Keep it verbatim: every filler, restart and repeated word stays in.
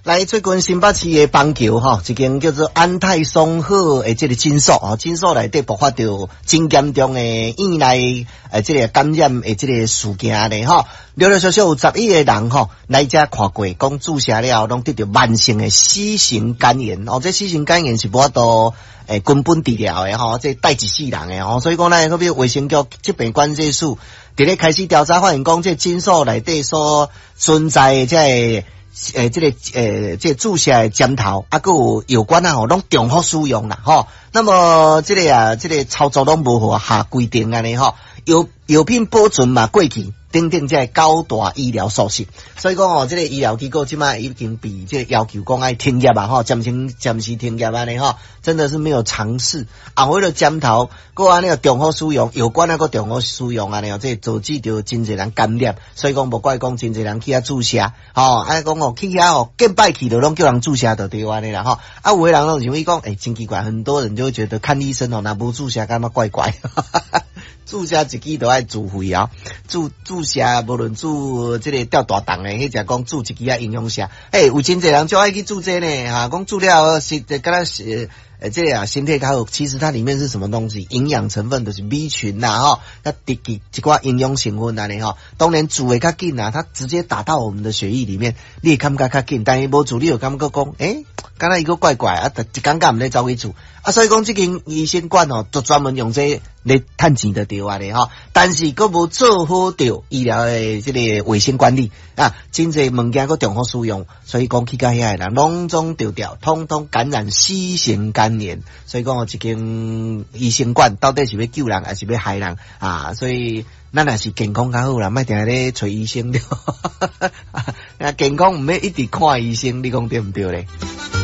来，最近新北市的棒球吼，一间叫做安泰松鹤的这个诊所哦，诊所内底爆发到真严重的院内诶这个感染的这个事件咧吼，陆陆续续有十一个人吼来遮看过，讲注射了拢得到慢性的 C 型肝炎哦，这 C 型肝炎是无法度诶根本治疗的吼，这带一世人的吼，所以讲咧，特别卫生局疾病管制署伫咧开始调查，发现讲这诊所内底所存在的这个诶，这个诶，这个注射的针头，啊，还有有关啊吼，拢重复使用啦吼。那么这个啊，这个操作拢无符合下规定安尼吼，药药品保存嘛过期，等等这高大医疗措施。所以讲哦，这个医疗机构即摆已经比这个要求讲爱停业啊吼，暂时暂时停业安尼吼，真的是没有尝试。啊，为了针头，个安尼个重复使用，有关啊个重复使用安尼哦，这导致着真侪人感染，所以讲无怪讲真侪人去遐注射，吼，啊讲哦去遐哦，见拜去就拢叫人注射就对安尼啦吼。啊，有的人拢认为讲，诶、欸，真奇怪，很多人就会觉得看医生哦，若无注射干嘛怪怪。注射一支都要自费啊！注注射无论注这个吊大档的，迄只讲注一支啊营养下，诶、欸，有真侪人就爱去注这呢哈，讲注了是跟他是呃这个啊身体较好，其实它里面是什么东西？营养成分就是 B 群呐哈，它滴滴一寡营养成分啊呢哈，当然注的较紧啊，它直接打到我们的血液里面，你也感觉较紧，但是无注你有感觉讲，诶、欸，刚才一个怪怪啊，一感觉唔咧走去注啊，所以讲这间医生馆哦，就专门用这来赚钱的对啊咧哈，但是佫无做好掉医疗的这个卫生管理啊，真侪物件佫重复使用，所以讲去到遐的人拢总丢掉，通通感染 C 型肝炎，所以讲哦，一间医生馆到底是要救人还是要害人啊？所以咱若是健康较好啦，莫定咧找医生了，啊，健康唔免一直看医生，你讲对唔对咧？